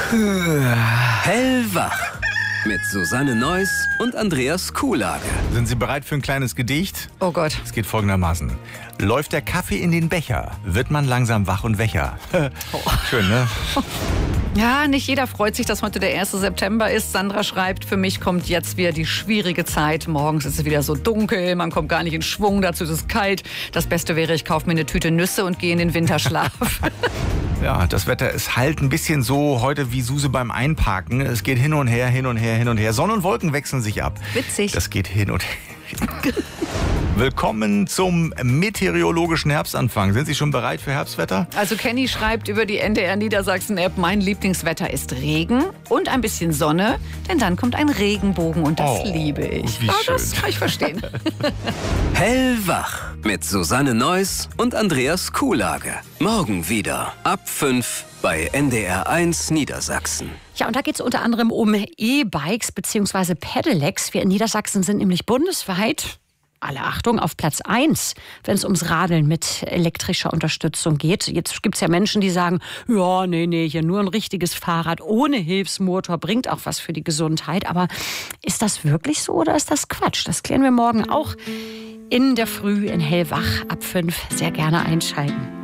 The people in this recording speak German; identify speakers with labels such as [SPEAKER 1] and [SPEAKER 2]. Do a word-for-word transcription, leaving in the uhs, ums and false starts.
[SPEAKER 1] Hellwach mit Susanne Neuss und Andreas Kuhlage.
[SPEAKER 2] Sind Sie bereit für ein kleines Gedicht?
[SPEAKER 3] Oh Gott.
[SPEAKER 2] Es geht folgendermaßen. Läuft der Kaffee in den Becher, wird man langsam wach und wächer.
[SPEAKER 3] Oh.
[SPEAKER 2] Schön, ne?
[SPEAKER 3] Ja, nicht jeder freut sich, dass heute der erste September ist. Sandra schreibt, für mich kommt jetzt wieder die schwierige Zeit. Morgens ist es wieder so dunkel, man kommt gar nicht in Schwung, dazu ist es kalt. Das Beste wäre, ich kaufe mir eine Tüte Nüsse und gehe in den Winterschlaf.
[SPEAKER 2] Ja, das Wetter ist halt ein bisschen so heute wie Suse beim Einparken. Es geht hin und her, hin und her, hin und her. Sonne und Wolken wechseln sich ab.
[SPEAKER 3] Witzig.
[SPEAKER 2] Das geht hin und her. Willkommen zum meteorologischen Herbstanfang. Sind Sie schon bereit für Herbstwetter?
[SPEAKER 3] Also Kenny schreibt über die N D R Niedersachsen-App, mein Lieblingswetter ist Regen und ein bisschen Sonne, denn dann kommt ein Regenbogen und das
[SPEAKER 2] Oh,
[SPEAKER 3] liebe ich.
[SPEAKER 2] wie
[SPEAKER 3] Oh,
[SPEAKER 2] schön.
[SPEAKER 3] das kann ich verstehen.
[SPEAKER 1] Hellwach mit Susanne Neuss und Andreas Kuhlage. Morgen wieder ab fünf bei N D R eins Niedersachsen.
[SPEAKER 4] Ja, und da geht es unter anderem um E-Bikes bzw. Pedelecs. Wir in Niedersachsen sind nämlich bundesweit, alle Achtung, auf Platz eins, wenn es ums Radeln mit elektrischer Unterstützung geht. Jetzt gibt es ja Menschen, die sagen, ja, nee, nee, hier nur ein richtiges Fahrrad ohne Hilfsmotor bringt auch was für die Gesundheit. Aber ist das wirklich so oder ist das Quatsch? Das klären wir morgen auch in der Früh in Hellwach ab fünf. Sehr gerne einschalten.